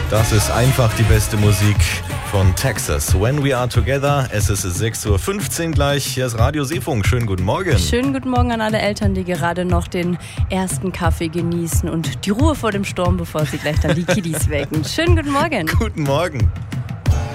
Das ist einfach die beste Musik von Texas. When We Are Together. Es ist 6.15 Uhr gleich. Hier ist Radio Seefunk. Schönen guten Morgen. Schönen guten Morgen an alle Eltern, die gerade noch den ersten Kaffee genießen und die Ruhe vor dem Sturm, bevor sie gleich dann die Kiddies wecken. Schönen guten Morgen. Guten Morgen.